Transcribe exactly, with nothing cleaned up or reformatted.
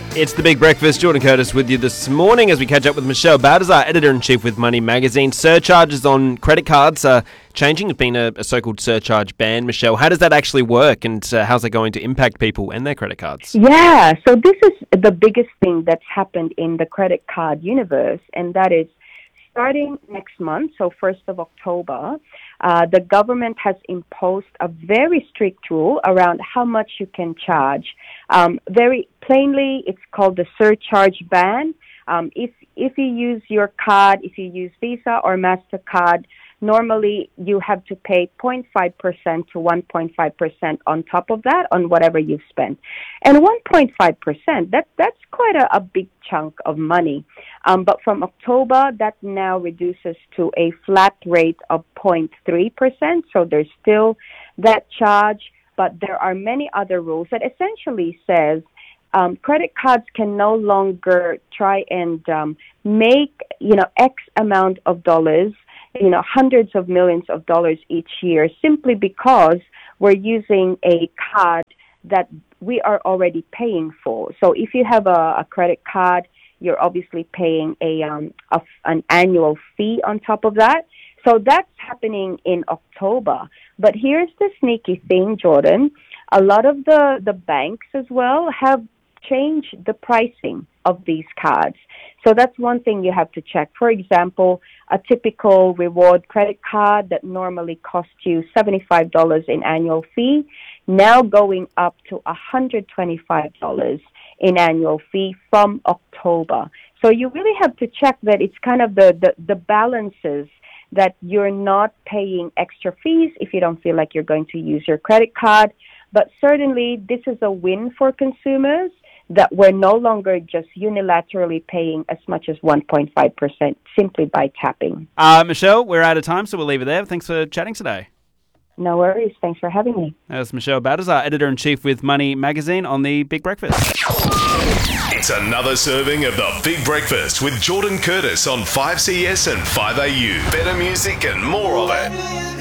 It's The Big Breakfast. Jordan Curtis with you this morning as we catch up with Michelle Baltazar, Editor-in-Chief with Money Magazine. Surcharges on credit cards are changing. There's been a, a so-called surcharge ban. Michelle, how does that actually work, and uh, how's it going to impact people and their credit cards? Yeah, so this is the biggest thing that's happened in the credit card universe, and that is starting next month, so first of October, uh, the government has imposed a very strict rule around how much you can charge. Um, very plainly, it's called the surcharge ban. Um, if if you use your card, if you use Visa or MasterCard, normally you have to pay zero point five percent to one point five percent on top of that on whatever you've spent. And one point five percent, that, that's quite a, a big chunk of money. Um, but from October, that now reduces to a flat rate of zero point three percent. So there's still that charge, but there are many other rules that essentially says um, credit cards can no longer try and um, make, you know, X amount of dollars, you know, hundreds of millions of dollars each year simply because we're using a card that we are already paying for. So if you have a, a credit card, you're obviously paying a, um, a an annual fee on top of that. So that's happening in October. But here's the sneaky thing, Jordan. A lot of the, the banks as well have changed the pricing of these cards. So that's one thing you have to check. For example, a typical reward credit card that normally costs you seventy-five dollars in annual fee, now going up to one hundred twenty-five dollars in annual fee from October. So you really have to check that it's kind of the, the, the balances that you're not paying extra fees if you don't feel like you're going to use your credit card. But certainly this is a win for consumers, that we're no longer just unilaterally paying as much as one point five percent simply by tapping. Uh, Michelle, we're out of time, so we'll leave it there. Thanks for chatting today. No worries. Thanks for having me. That was Michelle Baltazar, Editor-in-Chief with Money Magazine on The Big Breakfast. It's another serving of The Big Breakfast with Jordan Curtis on five C S and five A U. Better music and more of it.